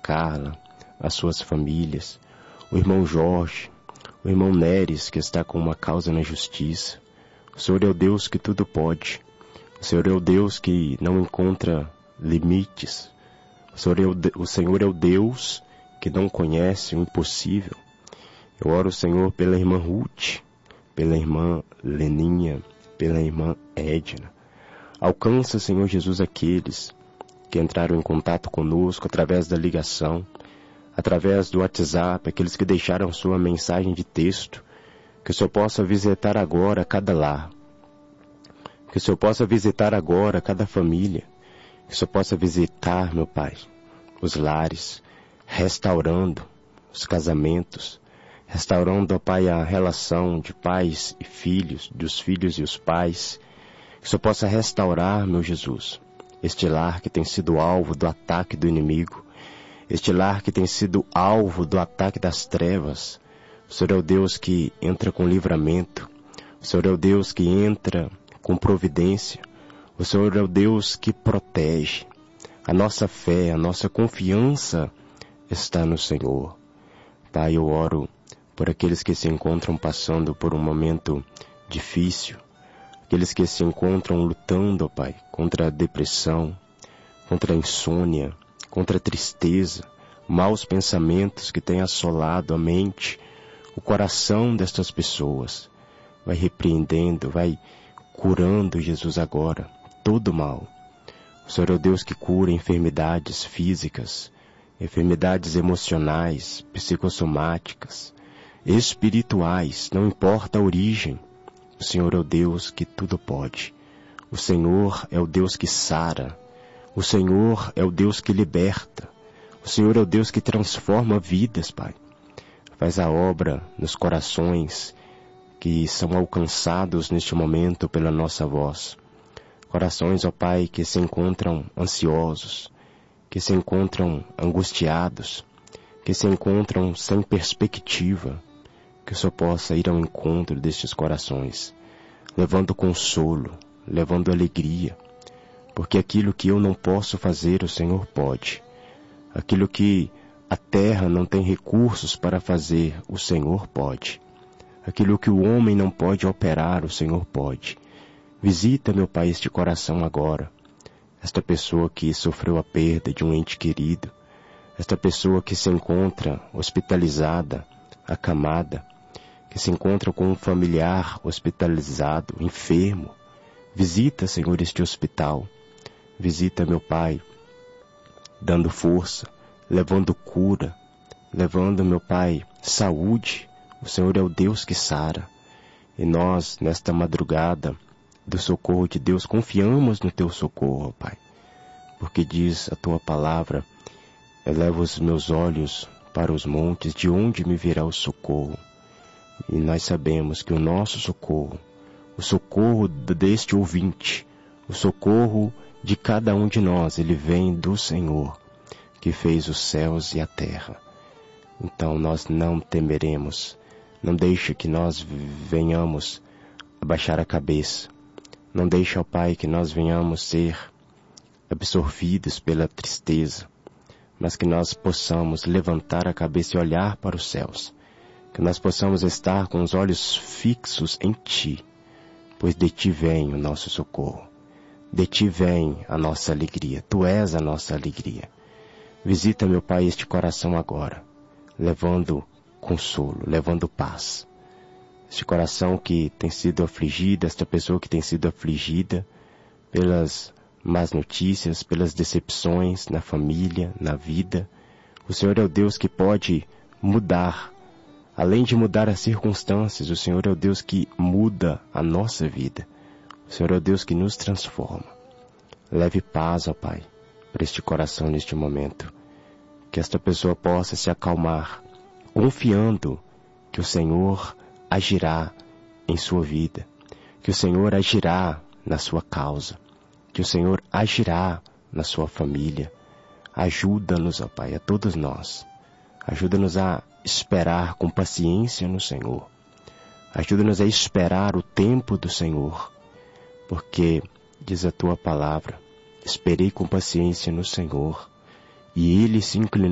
Carla, as suas famílias, o irmão Jorge, o irmão Neres, que está com uma causa na justiça. O Senhor é o Deus que tudo pode. O Senhor é o Deus que não encontra limites. O Senhor é o Deus que não conhece o impossível. Eu oro, Senhor, pela irmã Ruth, pela irmã Leninha, pela irmã Edna. Alcança, Senhor Jesus, aqueles que entraram em contato conosco através da ligação, através do WhatsApp, aqueles que deixaram sua mensagem de texto, que o Senhor possa visitar agora cada lar, que o Senhor possa visitar agora cada família, que o Senhor possa visitar, meu Pai, os lares, restaurando os casamentos, restaurando, ó Pai, a relação de pais e filhos, dos filhos e os pais, que o Senhor possa restaurar, meu Jesus, este lar que tem sido alvo do ataque do inimigo, este lar que tem sido alvo do ataque das trevas. O Senhor é o Deus que entra com livramento, o Senhor é o Deus que entra com providência, o Senhor é o Deus que protege. A nossa fé, a nossa confiança está no Senhor. Pai, eu oro por aqueles que se encontram passando por um momento difícil, aqueles que se encontram lutando, ó Pai, contra a depressão, contra a insônia, contra a tristeza, maus pensamentos que têm assolado a mente, o coração destas pessoas. Vai repreendendo, vai curando, Jesus, agora, todo mal. O Senhor é o Deus que cura enfermidades físicas, enfermidades emocionais, psicossomáticas, espirituais, não importa a origem. O Senhor é o Deus que tudo pode. O Senhor é o Deus que sara. O Senhor é o Deus que liberta. O Senhor é o Deus que transforma vidas, Pai. Faz a obra nos corações que são alcançados neste momento pela nossa voz. Corações, ó Pai, que se encontram ansiosos, que se encontram angustiados, que se encontram sem perspectiva. Que o Senhor possa ir ao encontro destes corações, levando consolo, levando alegria, porque aquilo que eu não posso fazer, o Senhor pode. Aquilo que a terra não tem recursos para fazer, o Senhor pode. Aquilo que o homem não pode operar, o Senhor pode. Visita, meu Pai, este coração agora. Esta pessoa que sofreu a perda de um ente querido. Esta pessoa que se encontra hospitalizada, acamada, que se encontra com um familiar hospitalizado, enfermo. Visita, Senhor, este hospital. Visita, meu Pai, dando força, levando cura, levando, meu Pai, saúde. O Senhor é o Deus que sara. E nós, nesta madrugada do socorro de Deus, confiamos no Teu socorro, Pai. Porque diz a Tua palavra, eleva os meus olhos para os montes, de onde me virá o socorro? E nós sabemos que o nosso socorro, o socorro deste ouvinte, o socorro de cada um de nós, ele vem do Senhor, que fez os céus e a terra. Então nós não temeremos. Não deixe que nós venhamos abaixar a cabeça. Não deixe, ó Pai, que nós venhamos ser absorvidos pela tristeza, mas que nós possamos levantar a cabeça e olhar para os céus. Que nós possamos estar com os olhos fixos em Ti, pois de Ti vem o nosso socorro. De Ti vem a nossa alegria. Tu és a nossa alegria. Visita, meu Pai, este coração agora, levando consolo, levando paz. Este coração que tem sido afligido, esta pessoa que tem sido afligida pelas más notícias, pelas decepções na família, na vida. O Senhor é o Deus que pode mudar. Além de mudar as circunstâncias, o Senhor é o Deus que muda a nossa vida. O Senhor é o Deus que nos transforma. Leve paz, ó Pai, para este coração neste momento. Que esta pessoa possa se acalmar, confiando que o Senhor agirá em sua vida. Que o Senhor agirá na sua causa. Que o Senhor agirá na sua família. Ajuda-nos, ó Pai, a todos nós. Ajuda-nos a esperar com paciência no Senhor. Ajuda-nos a esperar o tempo do Senhor. Porque, diz a Tua palavra, esperei com paciência no Senhor, e Ele se inclinou